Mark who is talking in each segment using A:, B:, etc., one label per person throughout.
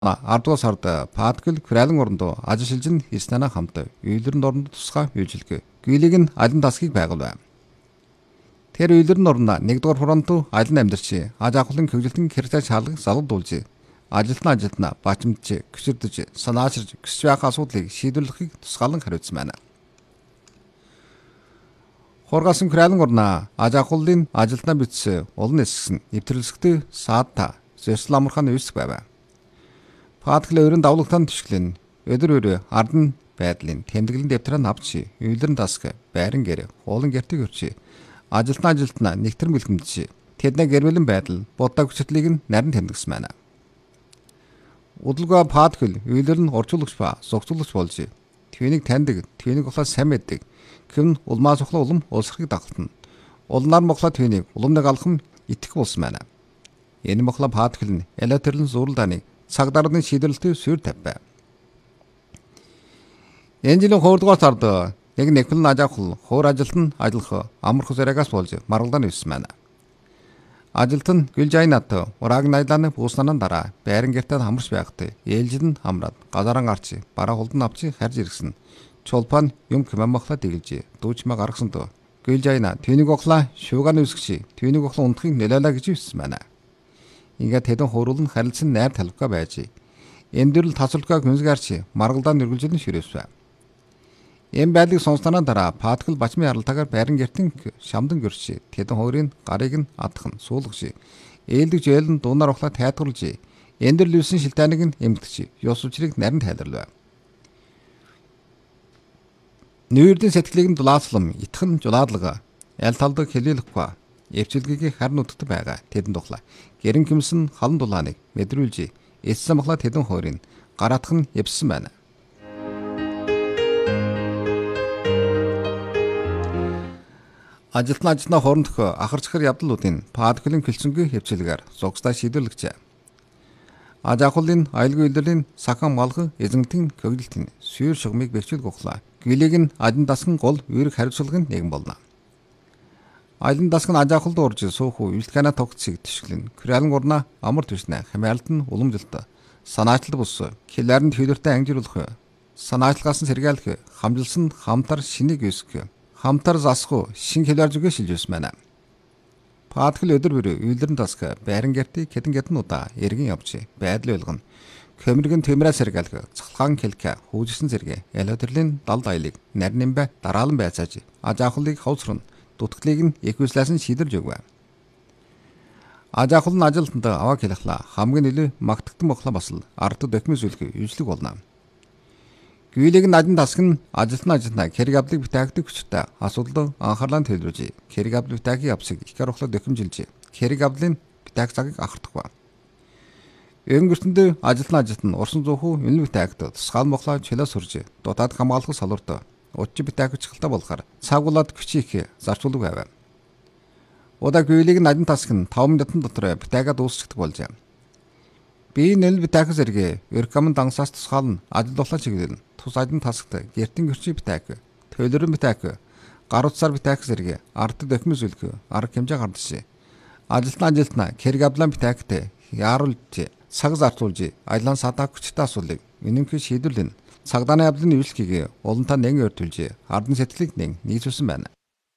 A: 10 сард Паткл Кралын орондоо ажил шилжин хийснээр хамт үйлрэн оронд тусгай үйлчилгээ. Гүйлийг нь алин тасгийг байгуулв. Тэр үйлрэн оронд 1-р фронт алин амьдарч аж ахуйлын хөгжилтийн хэрэгцээ шаардлагыг залгуулж ажилтнаа бачимдж, гүширдэж, санаачирж өсч байх асуудлыг шийдвэрлэхийг тусгаалan хариуцсан байна. Хоргасан Кралын орноо аж ахуйлын ажилтнаа бичсэн олон эсгэн нэвтрэлсэгтэй саадта зөрсөл амархан үүсэх байв. Паткл өрн давлагтан төшгөлн өдөр ардан байдлын тэмдэглэн дэвтрэн авч үйлрэн тасг байран гэр хуулан гэртэг өрч ажилтнаа нэгтэр мэлхэмдэж тэдний гэрмэлэн байдал будаа хүчтэйг нь нарийн тэмдэгсэн байна. Удалгүй Паткл үйлрэн орчуулагч ба зохицуулагч болж түүнийг таньдаг, түүнийг ухлаа сайн мэддэг. Гүн улмаа сухлаа улам улсрахыг дагалтна. Улнаар моглоо түүнийг уламнаг алхам итгэх болсон байна. Энэ моглоо Паткл нь электрлэн зурлааны цаг дарааны шийдвэрлэлтэй суурь тавьв. Энэ жилийн 2-р сард нэг нэвхлэн аж ахуй хуур ажилт нь ажиллах амарх зэрэгээс болж маргалдаан ивсэн байна. Ажилт нь Гүлжайнат ураг найдлааны бууснанан дараа байран гэртээ хамарч байхад ээлжид нь хамраад газараа гарч бараа холдон авч харж иргсэн. Чулпан юм хэмээмахла дэглэж дүүчмэ гаргасан дөө. Гүлжайна түүнийг оглаа шуугааны үсгч түүнийг оглоо унтахыг нэлээлээ гэж хэлсэн байна. Ингээд хэдэн хурал нь харилцсан найр талбка байж энэ дөрөл тасалбарыг хүнсгаарч маргалдаан нэргэлжлэн ширээсвэ. Энэ байдлыг сонсноо дараа Паткл бачмын яралтаагаар байран гертэн шамдан гөрч тэдэн хоёрын гарыг нь атхан суулгаж ээлдэг жөөлн дуунаар ухлаа тайлгуулж энэ дөрөл юусэн шилтааныг нь эмгэгч ёс учрыг нарийн тайлбарлав. Нүүрдийн сэтгэлийг нь дулааслам итхэн жулаадлага аль талдаг хэлэлэхгүй эвчилгээг харин утгатай байгаа тэдэн тухлаа. Гэрэн гимсэн халан дулааныг мэдрүүлж эссэн махла тэдэн хоёрын гараатах нь явсан байна. Ажилтнаа хоорондох ахар захар явдлуудын Патклийн хэлцэнгүй хөвцөлгээр зогсдоо шийдвэрлэгчээ. Аж ахуйлын аюулгүй үйлдвэрийн сахан малгай эзэнтийн хөгжилтийн сүйр шугамыг бэхжүүлэх ухлаа. Гүйлийг нь ажин дасган гол үүрэг хариуцлагын нэгэн болно. Айлын дасган аж ахуйлд орж суух үйлдэлкана тогтцыг төшгөлн Кралын орноо амар төснө хэмээлт нь уламжилт санаачлал бус хилээрн төлөвтэй ангижруулах санаачлагаас нь сэргээлэх хамжилсан хамтар шинийг өсгөх хамтар засах шин хилээр зүгээ шилжүүлсэн байна. Паткл өдөр үйлдвэрэн тасг байран гэртий хэдэн удаа эргэн явж байдал ойлгоно. Көмөргөн төмрөө сэргээлэх цахалгаан хэлхэ хүүжсэн зэрэг электрлын далд аялыг нарийн бай дараалан байцааж аж ахуйлыг ховсрон дутагдлыг нь эквислээс нь шийдэрж өгвэ. Аж ахуйлын ажилтнад аваа хэлхлаа хамгийн илүү магтагдсан мохлоо бас л ард документ зүйлэх үйлчлэг болно. Гүйлийг нь ажин тасг нь ажилтнаа хэрэг авлыг бүтээгдэх хүчтэй асуудал анхаарлаа төвлөрж хэрэг авлыг бүтээх явсыг их гарахлаа докумжилж хэрэг авлын бүтээх цагийг ахардах ба. Өнгөртөнд ажилтнаа урсан зууху үнэл бүтээгт тусгаал мохлоо чөлөө сурж дутаад хамгаалах салуурт учир бүтээх чухалтай болохоор цагуулаад хүчийг зарцуулдаг байв. Удаа гүйлийг нь ажин тасг нь 5 минутын дотор бүтээгээ дуусчихдаг болж. Би нэл бүтээх зэрэг өркамн дансаас тусгаална ажил дулаан чиглэл тус ажин тасгт гертэн гэрчи бүтээх төлөрөн бүтээх гар утсаар бүтээх зэрэг ард документ зүйлэх арга хэмжээ гардаж ажилтнаа хэрэг авлаа бүтээхтэй яаруулж цаг зарцуулж аялан садаа хүчтэй асуулыг үнэнхээр шийдвэрлэн цагдааны явдлын үйлчлэгийг улантаа нэгэн өртүүлж ардан сэтгэлийг нийцүүлсэн байна.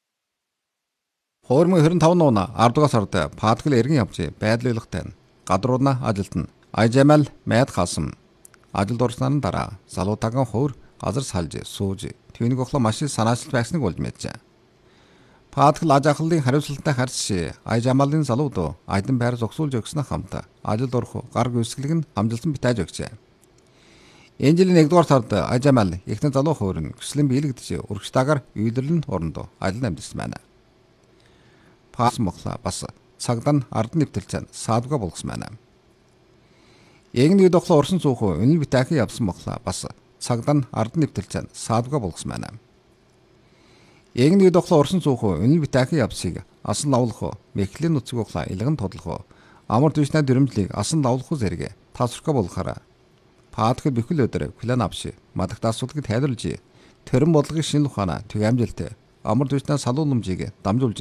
A: 2025 он 10 сард Паткл эргэн явж байдал ойлгохтой гадруудна ажилтна Айжамал Мэд хасам ажилд орсноор дараа залуутаагаан хуур газар салж сууж түүнийг оглоо маш санаачлалт байсныг болж мэджээ. Паткл аж ахуйлын хариуцлагатай харьц Айжамалын залууд айдан байр зогсуулж өгснө хамт ажилд орох гар гүйцэтгэлийг нь хамжилсан битааж өгчээ. Энэ жилийн 1-р сард Айжамал ихэнх залуу хуурын хүслийн биелэгдэж урагштайгаар үйлдвэрлэн орондоо ажил амьдсан байна. Пас мохла бас цагдаа нь ард нэвтэлцэн саадга болгосон байна. Эгний дохлоо орсон цууху үнэл бүтээх явсан мохла бас цагдаа нь ард нэвтэлцэн саадга болгосон байна. Эгний дохлоо орсон цууху үнэл бүтээх явсыг асан лавлах мэхлийн нуцыг ухлаа илгэн тодлох амар түшнэ дөрөмжлийг асан лавлах зэрэг тасрах болохараа Паткл бүхэл өдөр план авч мадагт асуудлыг тайлбарлаж төрөн бодлогын шинэ ухаанаа түгээмжилт амар түшнэ салууламжийг дамжуулж